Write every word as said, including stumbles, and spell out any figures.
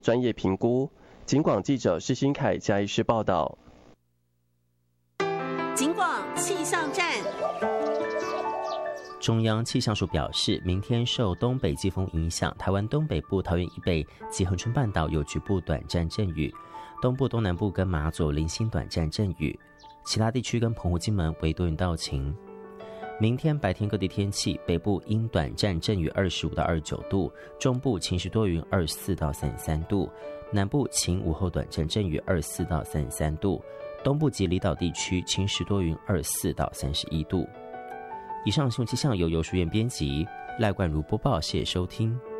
专业评估。警广记者施新凯嘉义市报道。 警广气象站。 中央气象署表示，明天受东北季风影响，台湾东北部、桃园以北及恒春半岛有局部短暂阵雨，东部、东南部跟马祖零星短暂阵雨，其他地区跟澎湖、金门为多云到晴。明天白天各地天气，北部因短暂阵雨二十五到二十九度，中部晴时多云二十四到三十三度，南部晴午后短暂阵雨二十四到三十三度，东部及离岛地区晴时多云二十四到三十一度。以上新闻气象由游淑燕编辑，赖冠如播报，谢谢收听。